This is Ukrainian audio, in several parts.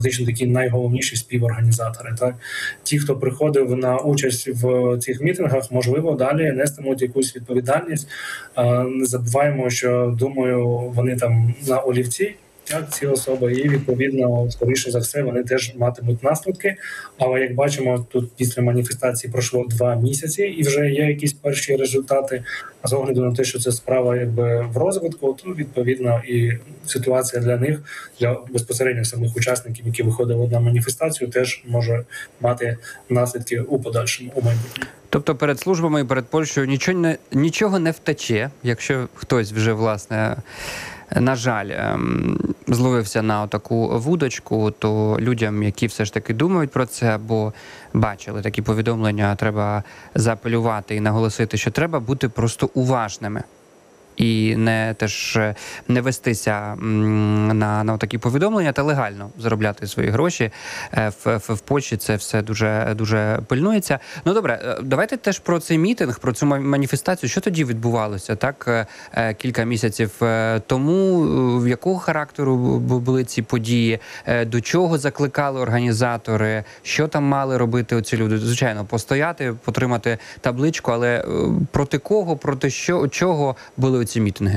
фактично такі найголовніші співорганізатори. Так, ті, хто приходив на участь в цих мітингах, можливо, далі нестимуть якусь відповідальність. Не забуваємо, що думаю, вони там на олівці. Так, ці особи, і відповідно, скоріше за все, вони теж матимуть наслідки. Але як бачимо, тут після маніфестації пройшло 2 місяці, і вже є якісь перші результати. А з огляду на те, що це справа якби в розвитку, то відповідно і ситуація для них, для безпосередньо самих учасників, які виходили на маніфестацію, теж може мати наслідки у подальшому у майбутньому. Тобто перед службами і перед Польщею нічого не втече, якщо хтось вже, власне, на жаль, зловився на таку вудочку, то людям, які все ж таки думають про це або бачили такі повідомлення, треба заапелювати і наголосити, що треба бути просто уважними. І не вестися на такі повідомлення та легально заробляти свої гроші. В Польщі це все дуже пильнується. Ну добре, давайте теж про цей мітинг, про цю маніфестацію. Що тоді відбувалося, так, кілька місяців тому? В якого характеру були ці події? До чого закликали організатори? Що там мали робити оці люди? Звичайно, постояти, потримати табличку, але проти кого, проти чого були ці мітинги?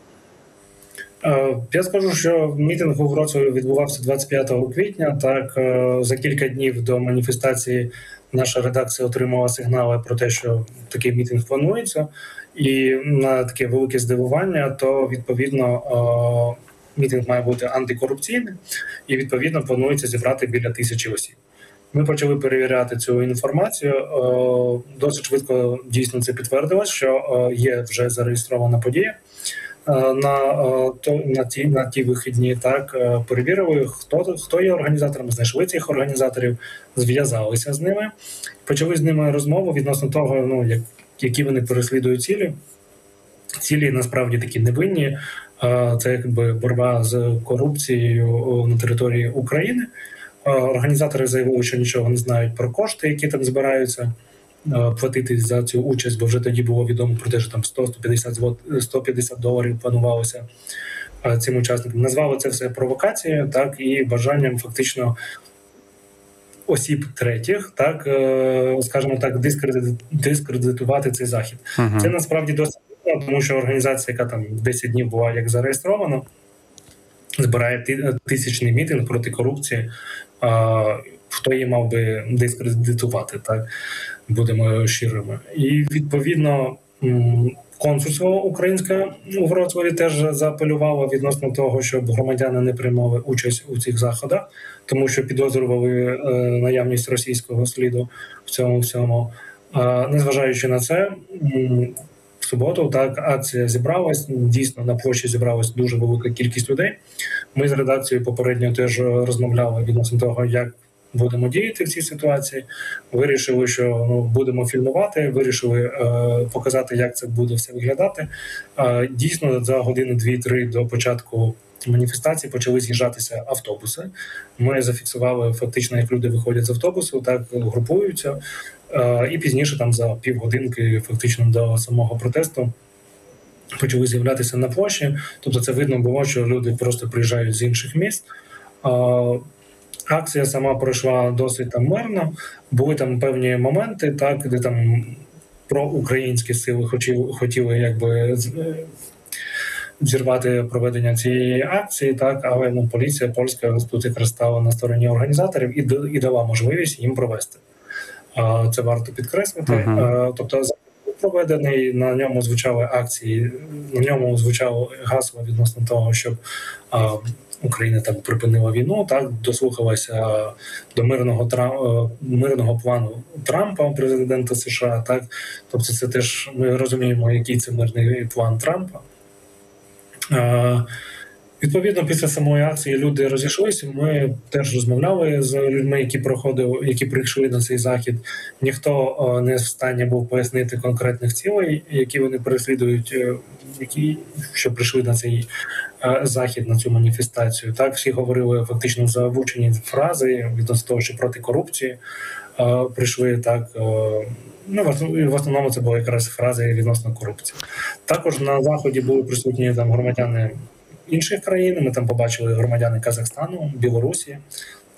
Я скажу, що мітинг у Вроцлаві відбувався 25 квітня. Так, за кілька днів до маніфестації наша редакція отримала сигнали про те, що такий мітинг планується. І на таке велике здивування, то відповідно мітинг має бути антикорупційним і відповідно планується зібрати біля 1000 осіб. Ми почали перевіряти цю інформацію. Досить швидко дійсно це підтвердилось, що є вже зареєстрована подія на ті вихідні. Так, перевірили, хто є організаторами, знайшли цих організаторів, зв'язалися з ними, почали з ними розмову відносно того, які вони переслідують цілі. Цілі насправді такі невинні. Це якби боротьба з корупцією на території України. Організатори заявили, що нічого не знають про кошти, які там збираються платити за цю участь, бо вже тоді було відомо про те, що там $150 планувалося цим учасникам. Назвали це все провокацією, так, і бажанням фактично осіб третіх, так, скажімо так, дискредитувати цей захід. Це насправді досить дивно, тому що організація, яка там 10 днів була як зареєстрована, збирає 1000-ний мітинг проти корупції. Хто її мав би дискредитувати, так, будемо щирими. І відповідно консульство українське у Вроцлаві теж заапелювало відносно того, щоб громадяни не приймали участь у цих заходах, тому що підозрювали наявність російського сліду в цьому всьому. Незважаючи на це, в суботу так акція зібралась. Дійсно, на площі зібралась дуже велика кількість людей. Ми з редакцією попередньо теж розмовляли відносно того, як будемо діяти в цій ситуації. Вирішили, що будемо фільмувати, вирішили показати, як це буде все виглядати. Дійсно, за години 2-3 до початку маніфестації почали з'їжджатися автобуси. Ми зафіксували фактично, як люди виходять з автобусу, так групуються. І пізніше, там за півгодинки, фактично до самого протесту, почали з'являтися на площі. Тобто це видно було, що люди просто приїжджають з інших міст. Акція сама пройшла досить там мирно. Були там певні моменти, так, де там проукраїнські сили хотіли якби зірвати проведення цієї акції, так, але поліція польська тут якраз стала на стороні організаторів і дала можливість їм провести. Це варто підкреслити. Тобто проведений, на ньому звучали акції, на ньому звучало гасло відносно того, щоб Україна там припинила війну, так, дослухалася до мирного плану Трампа, президента США, так. Тобто це теж ми розуміємо, який це мирний план Трампа. Відповідно, після самої акції люди розійшлися. Ми теж розмовляли з людьми, які прийшли на цей захід. Ніхто не в стані був пояснити конкретних цілей, які вони переслідують, що прийшли на цей захід, на цю маніфестацію. Так, всі говорили фактично заучені фрази відносно того, що проти корупції прийшли, так. В основному це були якраз фрази відносно корупції. Також на заході були присутні там громадяни інших країн. Ми там побачили громадяни Казахстану, Білорусі,